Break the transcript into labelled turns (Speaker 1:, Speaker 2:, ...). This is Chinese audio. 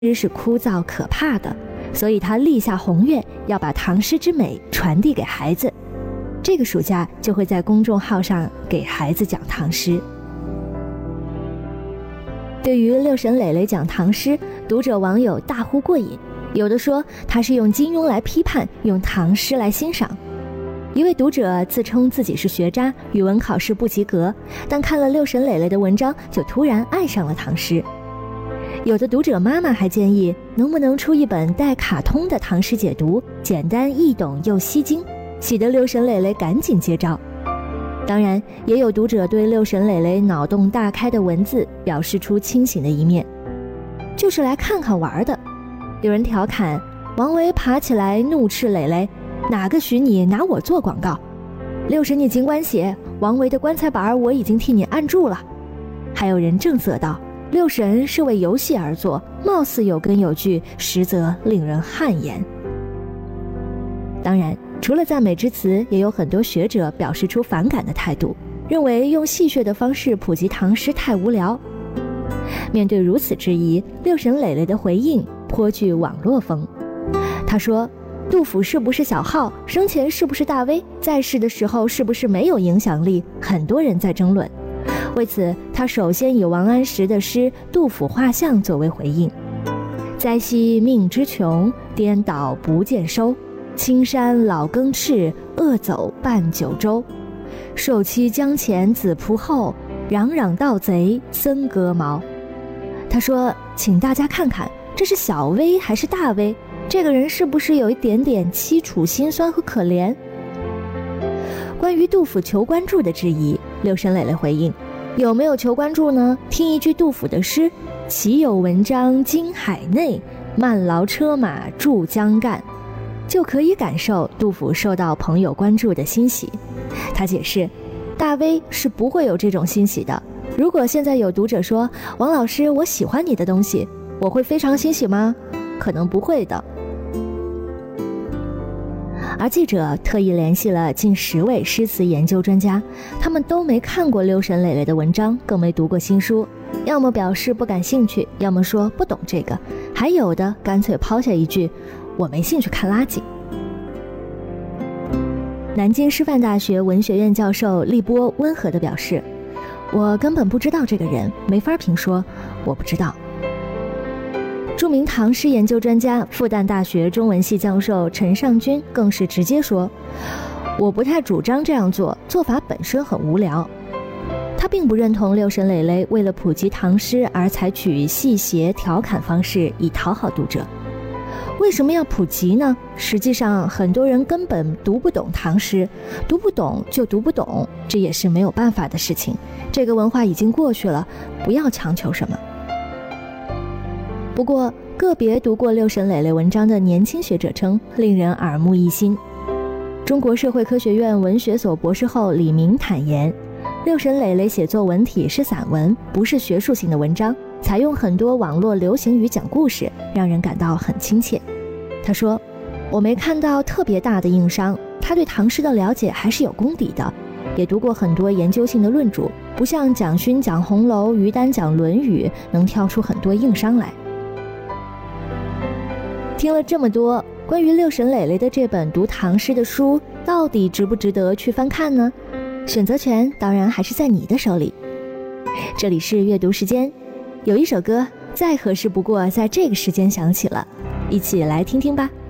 Speaker 1: 是枯燥可怕的，所以他立下宏愿，要把唐诗之美传递给孩子。这个暑假就会在公众号上给孩子讲唐诗。对于六神磊磊讲唐诗，读者网友大呼过瘾，有的说他是用金庸来批判，用唐诗来欣赏。一位读者自称自己是学渣，语文考试不及格，但看了六神磊磊的文章就突然爱上了唐诗。有的读者妈妈还建议能不能出一本带卡通的唐诗解读，简单易懂又吸睛，喜得六神磊磊赶紧接招。当然也有读者对六神磊磊脑洞大开的文字表示出清醒的一面，就是来看看玩的。有人调侃王维爬起来怒斥磊磊，哪个许你拿我做广告？六神你尽管写，王维的棺材板我已经替你按住了。还有人正色道，六神是为游戏而作，貌似有根有据，实则令人汗颜。当然除了赞美之词，也有很多学者表示出反感的态度，认为用戏谑的方式普及唐诗太无聊。面对如此质疑，六神磊磊的回应颇具网络风。他说，杜甫是不是小号，生前是不是大 V， 在世的时候是不是没有影响力，很多人在争论。为此他首先以王安石的诗《杜甫画像》作为回应。在昔命之穷，颠倒不见收，青山老更赤，恶走半九州。受妻江前子仆后，攘攘盗贼僧割毛。他说，请大家看看，这是小 V 还是大 V？ 这个人是不是有一点点凄楚心酸和可怜？关于杜甫求关注的质疑，六神磊磊回应，有没有求关注呢？听一句杜甫的诗，岂有文章经海内，慢劳车马助江干，就可以感受杜甫受到朋友关注的欣喜。他解释，大 V 是不会有这种欣喜的。如果现在有读者说，王老师我喜欢你的东西，我会非常欣喜吗？可能不会的。而记者特意联系了近10位诗词研究专家，他们都没看过六神磊磊的文章，更没读过新书，要么表示不感兴趣，要么说不懂这个，还有的干脆抛下一句，我没兴趣看垃圾。南京师范大学文学院教授厉波温和地表示，我根本不知道这个人，没法评说，我不知道。著名唐诗研究专家复旦大学中文系教授陈尚君更是直接说，我不太主张这样做，做法本身很无聊。他并不认同六神磊磊为了普及唐诗而采取戏谑调侃方式以讨好读者。为什么要普及呢？实际上很多人根本读不懂唐诗，读不懂就读不懂，这也是没有办法的事情。这个文化已经过去了，不要强求什么。不过个别读过六神磊磊文章的年轻学者称，令人耳目一新。中国社会科学院文学所博士后李明坦言，六神磊磊写作文体是散文，不是学术性的文章，采用很多网络流行语讲故事，让人感到很亲切。他说，我没看到特别大的硬伤，他对唐诗的了解还是有功底的，也读过很多研究性的论著，不像蒋勋讲红楼，于丹讲论语，能挑出很多硬伤来。听了这么多，关于六神磊磊的这本读唐诗的书，到底值不值得去翻看呢？选择权当然还是在你的手里。这里是阅读时间，有一首歌再合适不过在这个时间响起了，一起来听听吧。